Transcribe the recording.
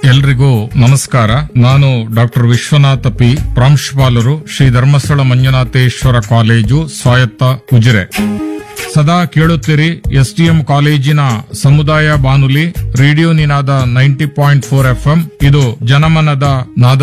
ಎಲ್ರಿಗೂ ನಮಸ್ಕಾರ. ನಾನು ಡಾಕ್ಟರ್ ವಿಶ್ವನಾಥ ಪಿ, ಪ್ರಾಂಶುಪಾಲರು, ಶ್ರೀ ಧರ್ಮಸ್ಥಳ ಮಂಜುನಾಥೇಶ್ವರ ಕಾಲೇಜು, ಸ್ವಾಯತ್ತ ಉಜಿರೆ. ಸದಾ ಕೇಳುತ್ತೀರಿ ಎಸ್ಟಿಎಂ ಕಾಲೇಜಿನ ಸಮುದಾಯ ಬಾನುಲಿ ರೇಡಿಯೋ ನಿನಾದ 90.4 FM. ಇದು ಜನಮನದ ನಾದ